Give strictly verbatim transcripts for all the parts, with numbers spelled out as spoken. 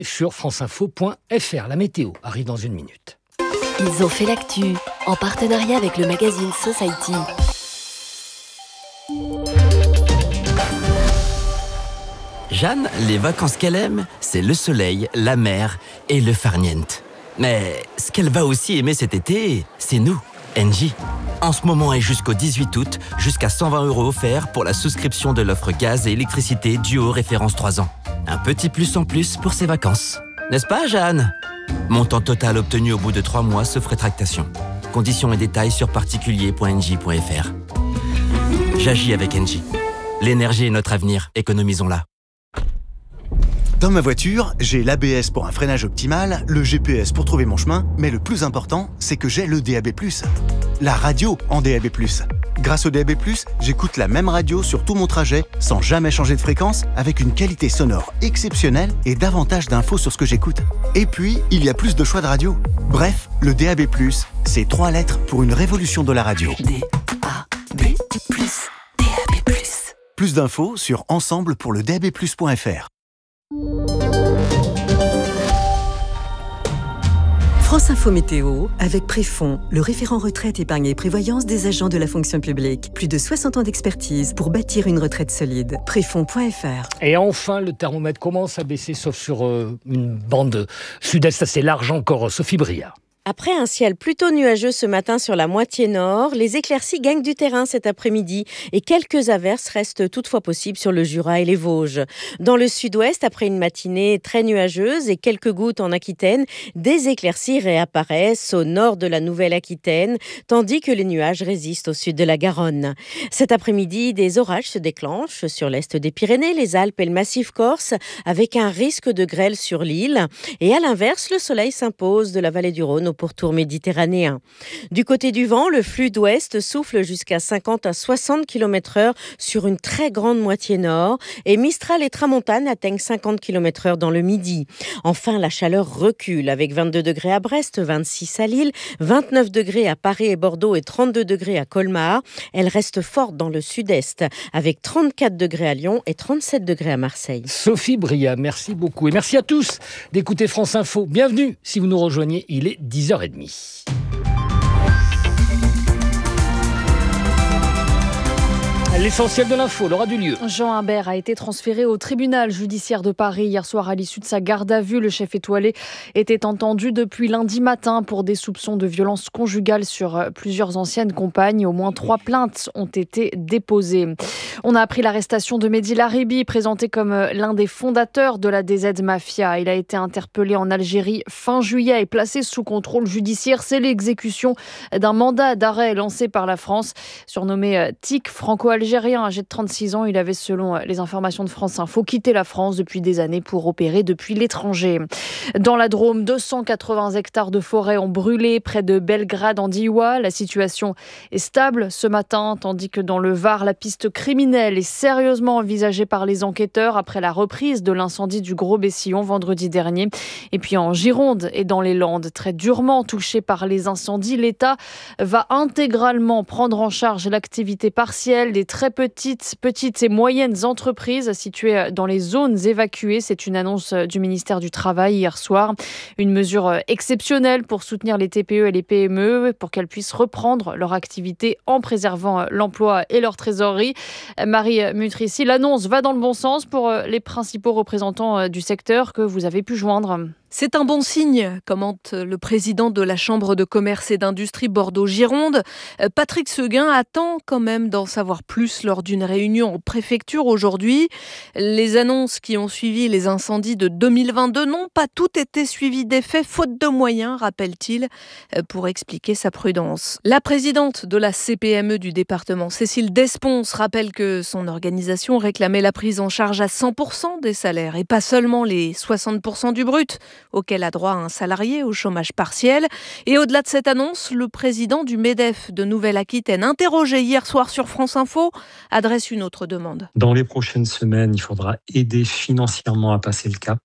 sur franceinfo point f r. La météo arrive dans une minute. Ils ont fait l'actu en partenariat avec le magazine Society. Jeanne, les vacances qu'elle aime, c'est le soleil, la mer et le farniente. Mais ce qu'elle va aussi aimer cet été, c'est nous, Engie. En ce moment et jusqu'au dix-huit août, jusqu'à cent vingt euros offerts pour la souscription de l'offre gaz et électricité duo référence trois ans. Un petit plus en plus pour ses vacances. N'est-ce pas, Jeanne ? Montant total obtenu au bout de trois mois sauf rétractation. Conditions et détails sur particulier point engie point f r. J'agis avec Engie. L'énergie est notre avenir, économisons-la. Dans ma voiture, j'ai l'A B S pour un freinage optimal, le G P S pour trouver mon chemin, mais le plus important, c'est que j'ai le D A B plus. La radio en D A B plus. Grâce au D A B plus, j'écoute la même radio sur tout mon trajet, sans jamais changer de fréquence, avec une qualité sonore exceptionnelle et davantage d'infos sur ce que j'écoute. Et puis, il y a plus de choix de radio. Bref, le D A B plus, c'est trois lettres pour une révolution de la radio. D A B plus, D A B plus. Plus d'infos sur ensemble pour le d a b plus point f r. France Info Météo, avec Préfond, le référent retraite, épargne et prévoyance des agents de la fonction publique. Plus de soixante ans d'expertise pour bâtir une retraite solide. Préfond point f r. Et enfin, le thermomètre commence à baisser, sauf sur euh, une bande sud-est assez large encore. Sophie Bria. Après un ciel plutôt nuageux ce matin sur la moitié nord, les éclaircies gagnent du terrain cet après-midi et quelques averses restent toutefois possibles sur le Jura et les Vosges. Dans le sud-ouest, après une matinée très nuageuse et quelques gouttes en Aquitaine, des éclaircies réapparaissent au nord de la Nouvelle-Aquitaine, tandis que les nuages résistent au sud de la Garonne. Cet après-midi, des orages se déclenchent sur l'est des Pyrénées, les Alpes et le Massif corse, avec un risque de grêle sur l'île. Et à l'inverse, le soleil s'impose de la vallée du Rhône au pourtour méditerranéen. Du côté du vent, le flux d'ouest souffle jusqu'à cinquante à soixante kilomètres heure sur une très grande moitié nord et Mistral et Tramontane atteignent cinquante kilomètres heure dans le midi. Enfin, la chaleur recule avec vingt-deux degrés à Brest, vingt-six à Lille, vingt-neuf degrés à Paris et Bordeaux et trente-deux degrés à Colmar. Elle reste forte dans le sud-est avec trente-quatre degrés à Lyon et trente-sept degrés à Marseille. Sophie Bria, merci beaucoup. Et merci à tous d'écouter France Info. Bienvenue si vous nous rejoignez, il est dix heures trente. L'essentiel de l'info, Laura Dulieu. Jean Imbert a été transféré au tribunal judiciaire de Paris hier soir à l'issue de sa garde à vue. Le chef étoilé était entendu depuis lundi matin pour des soupçons de violence conjugale sur plusieurs anciennes compagnes. Au moins trois plaintes ont été déposées. On a appris l'arrestation de Mehdi Laribi, présenté comme l'un des fondateurs de la D Z Mafia. Il a été interpellé en Algérie fin juillet et placé sous contrôle judiciaire. C'est l'exécution d'un mandat d'arrêt lancé par la France, surnommé T I C franco-algérien. Âgé de trente-six ans, il avait, selon les informations de France Info, quitté la France depuis des années pour opérer depuis l'étranger. Dans la Drôme, deux cent quatre-vingts hectares de forêt ont brûlé près de Belgrade en Diois. La situation est stable ce matin, tandis que dans le Var, la piste criminelle est sérieusement envisagée par les enquêteurs après la reprise de l'incendie du Gros Bessillon vendredi dernier. Et puis en Gironde et dans les Landes, très durement touchés par les incendies, l'État va intégralement prendre en charge l'activité partielle des très petites, petites et moyennes entreprises situées dans les zones évacuées. C'est une annonce du ministère du Travail hier soir. Une mesure exceptionnelle pour soutenir les T P E et les P M E pour qu'elles puissent reprendre leur activité en préservant l'emploi et leur trésorerie. Marie Mutrici, l'annonce va dans le bon sens pour les principaux représentants du secteur que vous avez pu joindre. C'est un bon signe, commente le président de la Chambre de commerce et d'industrie Bordeaux-Gironde. Patrick Seguin attend quand même d'en savoir plus lors d'une réunion en préfecture aujourd'hui. Les annonces qui ont suivi les incendies de deux mille vingt-deux n'ont pas toutes été suivies d'effet, faute de moyens, rappelle-t-il, pour expliquer sa prudence. La présidente de la C P M E du département, Cécile Despons, rappelle que son organisation réclamait la prise en charge à cent pour cent des salaires et pas seulement les soixante pour cent du brut, auquel a droit un salarié au chômage partiel. Et au-delà de cette annonce, le président du MEDEF de Nouvelle-Aquitaine, interrogé hier soir sur France Info, adresse une autre demande. Dans les prochaines semaines, il faudra aider financièrement à passer le cap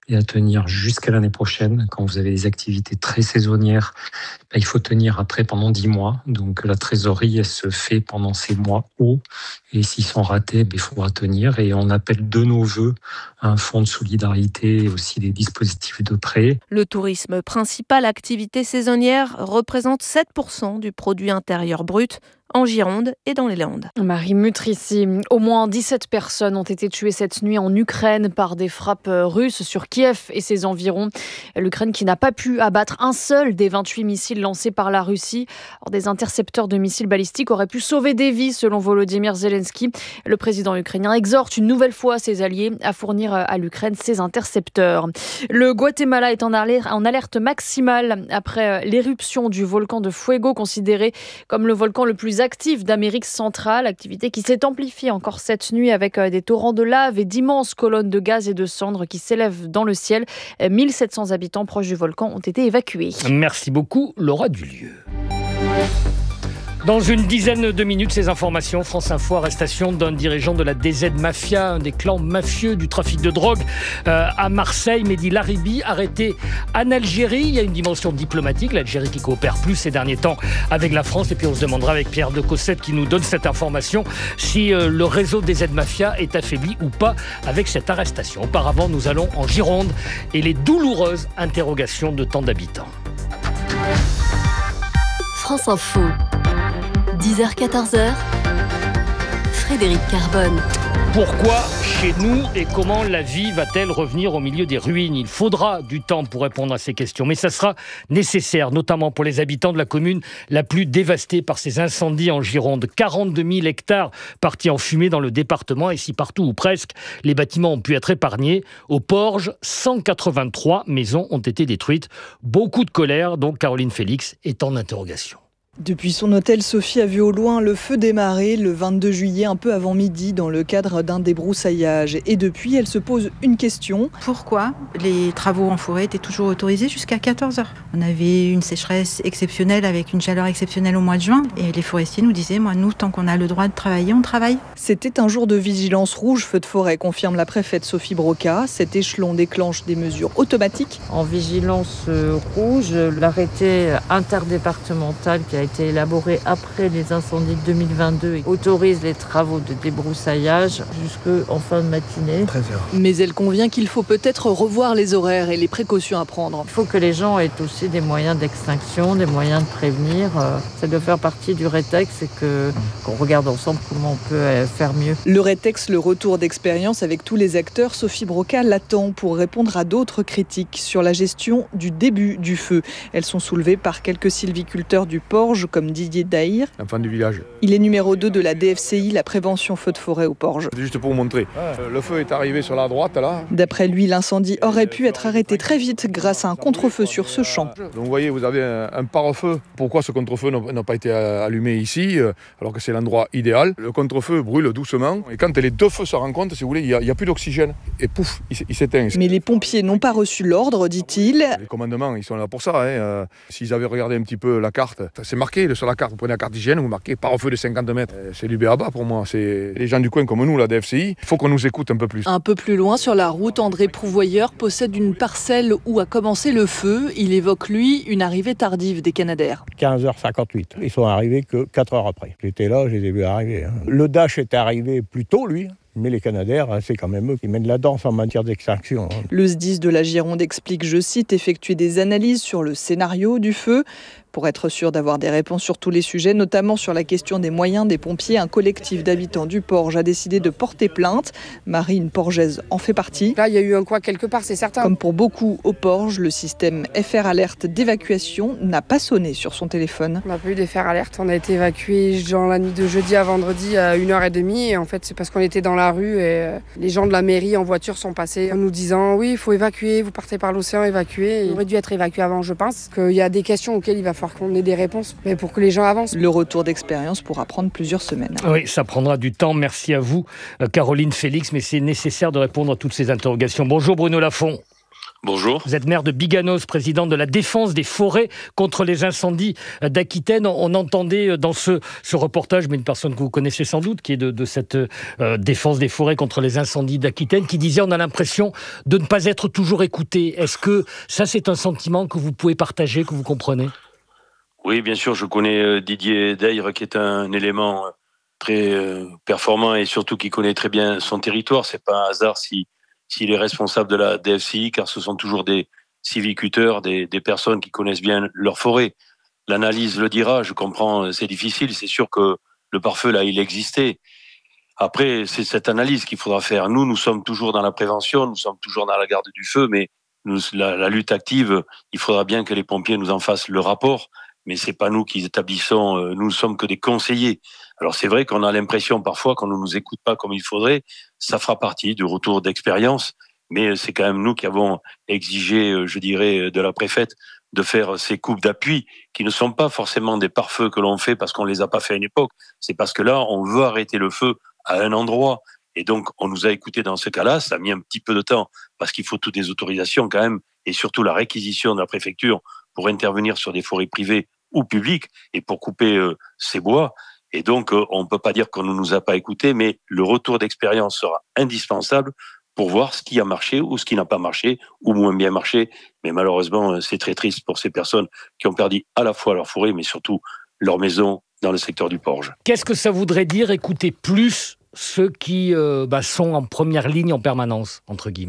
et à tenir jusqu'à l'année prochaine. Quand vous avez des activités très saisonnières, ben, il faut tenir après pendant dix mois. Donc la trésorerie, elle se fait pendant ces mois hauts. Et s'ils sont ratés, ben, il faudra tenir. Et on appelle de nos vœux un fonds de solidarité et aussi des dispositifs de prêt. Le tourisme, principale activité saisonnière, représente sept pour cent du produit intérieur brut en Gironde et dans les Landes. Marie Mutrici, au moins dix-sept personnes ont été tuées cette nuit en Ukraine par des frappes russes sur Kiev et ses environs. L'Ukraine qui n'a pas pu abattre un seul des vingt-huit missiles lancés par la Russie. Or, des intercepteurs de missiles balistiques auraient pu sauver des vies selon Volodymyr Zelensky. Le président ukrainien exhorte une nouvelle fois ses alliés à fournir à l'Ukraine ces intercepteurs. Le Guatemala est en alerte maximale après l'éruption du volcan de Fuego, considéré comme le volcan le plus actif d'Amérique centrale, activité qui s'est amplifiée encore cette nuit avec des torrents de lave et d'immenses colonnes de gaz et de cendres qui s'élèvent dans le ciel. mille sept cents habitants proches du volcan ont été évacués. Merci beaucoup, Laura Dulieu. Dans une dizaine de minutes, ces informations, France Info, arrestation d'un dirigeant de la D Z Mafia, un des clans mafieux du trafic de drogue euh, à Marseille, Mehdi Laribi, arrêté en Algérie. Il y a une dimension diplomatique, l'Algérie qui coopère plus ces derniers temps avec la France. Et puis on se demandera avec Pierre de Cossette qui nous donne cette information si euh, le réseau D Z Mafia est affaibli ou pas avec cette arrestation. Auparavant, nous allons en Gironde et les douloureuses interrogations de tant d'habitants. France Info. dix heures quatorze heures, Frédéric Carbone. Pourquoi chez nous et comment la vie va-t-elle revenir au milieu des ruines ? Il faudra du temps pour répondre à ces questions, mais ça sera nécessaire, notamment pour les habitants de la commune la plus dévastée par ces incendies en Gironde. quarante-deux mille hectares partis en fumée dans le département, et si partout ou presque, les bâtiments ont pu être épargnés. Au Porge, cent quatre-vingt-trois maisons ont été détruites. Beaucoup de colère, donc Caroline Félix est en interrogation. Depuis son hôtel, Sophie a vu au loin le feu démarrer le vingt-deux juillet, un peu avant midi, dans le cadre d'un débroussaillage. Et depuis, elle se pose une question. Pourquoi les travaux en forêt étaient toujours autorisés jusqu'à quatorze heures ? On avait une sécheresse exceptionnelle avec une chaleur exceptionnelle au mois de juin. Et les forestiers nous disaient, moi, nous, tant qu'on a le droit de travailler, on travaille. C'était un jour de vigilance rouge, feu de forêt, confirme la préfète Sophie Broca. Cet échelon déclenche des mesures automatiques. En vigilance rouge, l'arrêté interdépartemental qui a été élaboré après les incendies de deux mille vingt-deux et autorise les travaux de débroussaillage jusqu'en fin de matinée. treize heures. Mais elle convient qu'il faut peut-être revoir les horaires et les précautions à prendre. Il faut que les gens aient aussi des moyens d'extinction, des moyens de prévenir. Ça doit faire partie du rétex et que, qu'on regarde ensemble comment on peut faire mieux. Le rétex, le retour d'expérience avec tous les acteurs, Sophie Broca l'attend pour répondre à d'autres critiques sur la gestion du début du feu. Elles sont soulevées par quelques sylviculteurs du Porge, comme Didier Daïr. Enfant du village. Il est numéro deux de la D F C I, la prévention feu de forêt au Porge. C'est juste pour vous montrer. Ouais. Le feu est arrivé sur la droite, là. D'après lui, l'incendie aurait pu être arrêté très vite grâce à un contre-feu sur ce champ. Donc vous voyez, vous avez un, un pare-feu. Pourquoi ce contre-feu n'a pas été allumé ici, alors que c'est l'endroit idéal ? Le contre-feu brûle doucement. Et quand les deux feux se rencontrent, si vous voulez, il n'y a, a plus d'oxygène. Et pouf, il, il s'éteint. Mais les pompiers n'ont pas reçu l'ordre, dit-il. Les commandements, ils sont là pour ça. Hein. Euh, s'ils avaient regardé un petit peu la carte, c'est marqué sur la carte. Vous prenez la carte d'hygiène, vous marquez pare-feu de cinquante mètres. C'est du B A B A pour moi. C'est les gens du coin comme nous, la D F C I. Il faut qu'on nous écoute un peu plus. Un peu plus loin, sur la route, André Prouvoyeur possède une parcelle où a commencé le feu. Il évoque, lui, une arrivée tardive des Canadaires. quinze heures cinquante-huit. Ils sont arrivés que quatre heures après. J'étais là, je les ai vus arriver. Hein. Le Dash est arrivé plus tôt, lui. Mais les Canadaires, c'est quand même eux qui mènent la danse en matière d'extinction. Le S D I S de la Gironde explique, je cite, effectuer des analyses sur le scénario du feu. Pour être sûr d'avoir des réponses sur tous les sujets, notamment sur la question des moyens des pompiers, un collectif d'habitants du Porge a décidé de porter plainte. Marie, une Porgeaise, en fait partie. Là, il y a eu un quoi quelque part, c'est certain. Comme pour beaucoup au Porge, le système F R Alerte d'évacuation n'a pas sonné sur son téléphone. On n'a pas eu des F R Alerte. On a été évacués dans la nuit de jeudi à vendredi à une heure trente. Et en fait, c'est parce qu'on était dans la rue et les gens de la mairie en voiture sont passés en nous disant « Oui, il faut évacuer, vous partez par l'océan, évacuer ». Il aurait dû être évacué avant, je pense. Qu'il y a des questions auxquelles il va falloir qu'on ait des réponses, mais pour que les gens avancent. Le retour d'expérience pourra prendre plusieurs semaines. Oui, ça prendra du temps. Merci à vous, Caroline Félix, mais c'est nécessaire de répondre à toutes ces interrogations. Bonjour Bruno Lafont. Bonjour. Vous êtes maire de Biganos, président de la défense des forêts contre les incendies d'Aquitaine. On entendait dans ce, ce reportage, mais une personne que vous connaissez sans doute, qui est de, de cette euh, défense des forêts contre les incendies d'Aquitaine, qui disait on a l'impression de ne pas être toujours écouté. Est-ce que ça, c'est un sentiment que vous pouvez partager, que vous comprenez ? Oui, bien sûr, je connais Didier Dayre, qui est un élément très euh, performant et surtout qui connaît très bien son territoire. C'est pas un hasard si, s'il est responsable de la D F C I, car ce sont toujours des sylviculteurs, des, des personnes qui connaissent bien leur forêt. L'analyse le dira, je comprends, c'est difficile, c'est sûr que le pare-feu, là, il existait. Après, c'est cette analyse qu'il faudra faire. Nous, nous sommes toujours dans la prévention, nous sommes toujours dans la garde du feu, mais nous, la, la lutte active, il faudra bien que les pompiers nous en fassent le rapport. Mais c'est pas nous qui établissons, euh, nous ne sommes que des conseillers. Alors c'est vrai qu'on a l'impression parfois qu'on ne nous écoute pas comme il faudrait, ça fera partie du retour d'expérience, mais c'est quand même nous qui avons exigé, euh, je dirais, de la préfète de faire ces coupes d'appui qui ne sont pas forcément des pare-feux que l'on fait parce qu'on les a pas fait à une époque, c'est parce que là on veut arrêter le feu à un endroit. Et donc on nous a écoutés dans ce cas-là, ça a mis un petit peu de temps parce qu'il faut toutes les autorisations quand même et surtout la réquisition de la préfecture pour intervenir sur des forêts privées ou public, et pour couper euh, ces bois. Et donc, euh, on ne peut pas dire qu'on ne nous a pas écoutés, mais le retour d'expérience sera indispensable pour voir ce qui a marché ou ce qui n'a pas marché, ou moins bien marché. Mais malheureusement, euh, c'est très triste pour ces personnes qui ont perdu à la fois leur forêt, mais surtout leur maison dans le secteur du Porge. Qu'est-ce que ça voudrait dire écouter plus ceux qui euh, bah, sont en première ligne en permanence, entre guillemets ?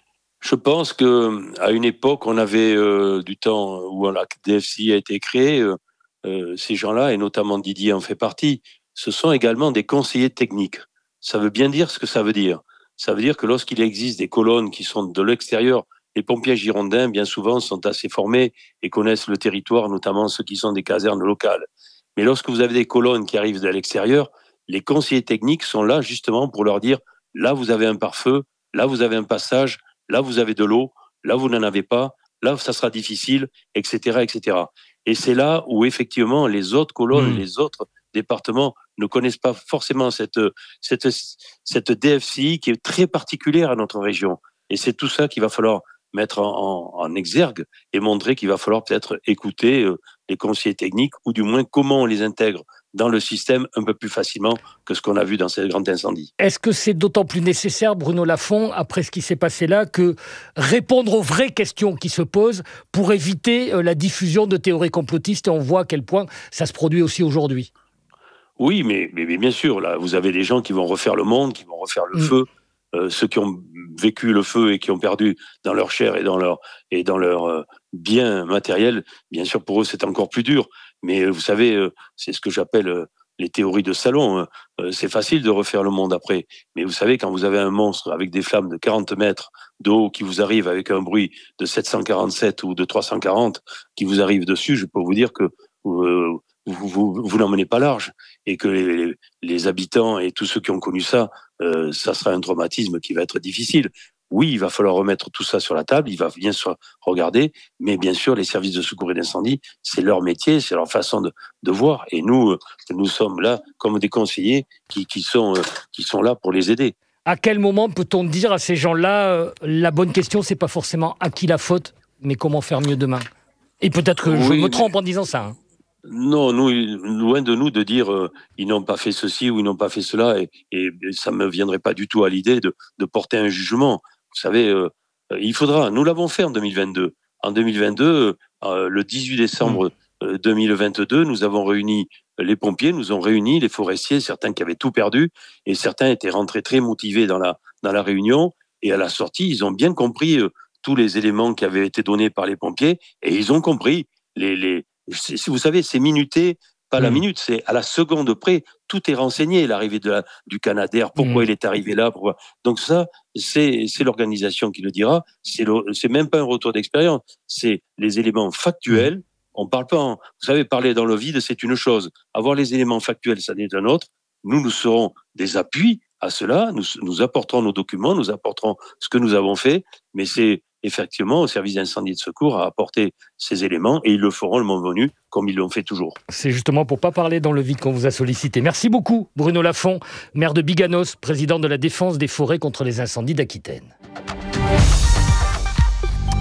Je pense que à une époque, on avait euh, du temps où la D F C I a été créée. Euh, euh, ces gens-là, et notamment Didier en fait partie, ce sont également des conseillers techniques. Ça veut bien dire ce que ça veut dire. Ça veut dire que lorsqu'il existe des colonnes qui sont de l'extérieur, les pompiers girondins, bien souvent, sont assez formés et connaissent le territoire, notamment ceux qui sont des casernes locales. Mais lorsque vous avez des colonnes qui arrivent de l'extérieur, les conseillers techniques sont là justement pour leur dire « là, vous avez un pare-feu, là, vous avez un passage », là, vous avez de l'eau, là, vous n'en avez pas, là, ça sera difficile, et cetera, et cetera. Et c'est là où, effectivement, les autres colonnes, mmh. les autres départements ne connaissent pas forcément cette, cette, cette D F C I qui est très particulière à notre région. Et c'est tout ça qu'il va falloir mettre en, en, en exergue et montrer qu'il va falloir peut-être écouter euh, les conseillers techniques, ou du moins comment on les intègre dans le système un peu plus facilement que ce qu'on a vu dans ces grands incendies. Est-ce que c'est d'autant plus nécessaire, Bruno Lafont, après ce qui s'est passé là, que répondre aux vraies questions qui se posent pour éviter la diffusion de théories complotistes, et on voit à quel point ça se produit aussi aujourd'hui? Oui, mais, mais, mais bien sûr, là, vous avez des gens qui vont refaire le monde, qui vont refaire le mmh. feu, euh, ceux qui ont vécu le feu et qui ont perdu dans leur chair et dans leur, et dans leur euh, bien matériel, bien sûr, pour eux, c'est encore plus dur. Mais vous savez, c'est ce que j'appelle les théories de salon. C'est facile de refaire le monde après. Mais vous savez, quand vous avez un monstre avec des flammes de quarante mètres de haut qui vous arrive avec un bruit de sept cent quarante-sept ou de trois cent quarante qui vous arrive dessus, je peux vous dire que vous, vous, vous, vous n'emmenez pas large. Et que les, les habitants et tous ceux qui ont connu ça, euh, ça sera un traumatisme qui va être difficile. Oui, il va falloir remettre tout ça sur la table, il va bien sûr regarder, mais bien sûr, les services de secours et d'incendie, c'est leur métier, c'est leur façon de, de voir. Et nous, nous sommes là comme des conseillers qui, qui, sont, qui sont là pour les aider. À quel moment peut-on dire à ces gens-là, euh, la bonne question, c'est pas forcément à qui la faute, mais comment faire mieux demain? Et peut-être que oui, je me trompe mais... en disant ça. Hein. Non, nous, loin de nous de dire euh, ils n'ont pas fait ceci ou ils n'ont pas fait cela, et, et ça ne me viendrait pas du tout à l'idée de, de porter un jugement. Vous savez, euh, il faudra, nous l'avons fait en deux mille vingt-deux. En deux mille vingt-deux, euh, le dix-huit décembre euh, deux mille vingt-deux, nous avons réuni les pompiers, nous avons réuni les forestiers, certains qui avaient tout perdu, et certains étaient rentrés très motivés dans la, dans la réunion, et à la sortie, ils ont bien compris euh, tous les éléments qui avaient été donnés par les pompiers, et ils ont compris, les, les, vous savez, c'est minuté, pas mmh. la minute, c'est à la seconde près, tout est renseigné, l'arrivée de la, du Canadair, pourquoi mmh. il est arrivé là, pourquoi. Donc ça, c'est, c'est l'organisation qui le dira, c'est, le, c'est même pas un retour d'expérience, c'est les éléments factuels, mmh. on parle pas, en, vous savez, parler dans le vide, c'est une chose, avoir les éléments factuels, ça n'est un autre, nous, nous serons des appuis à cela, nous, nous apporterons nos documents, nous apporterons ce que nous avons fait, mais c'est effectivement au service d'incendie et de secours à apporter ces éléments, et ils le feront le moment venu, comme ils l'ont fait toujours. C'est justement pour ne pas parler dans le vide qu'on vous a sollicité. Merci beaucoup, Bruno Lafont, maire de Biganos, président de la défense des forêts contre les incendies d'Aquitaine.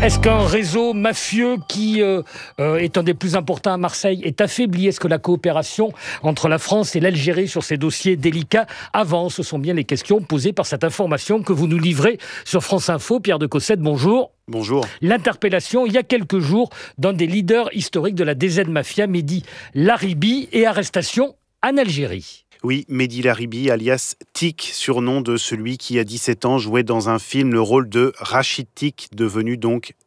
Est-ce qu'un réseau mafieux qui euh, euh, est un des plus importants à Marseille est affaibli? Est-ce que la coopération entre la France et l'Algérie sur ces dossiers délicats avance? Ce sont bien les questions posées par cette information que vous nous livrez sur France Info. Pierre de Cossette, bonjour. Bonjour. L'interpellation, il y a quelques jours, d'un des leaders historiques de la D Z Mafia, Mehdi Laribi, et arrestation en Algérie. Oui, Mehdi Laribi, alias Tic, surnom de celui qui, à dix-sept ans, jouait dans un film le rôle de Rachid Tic, devenu donc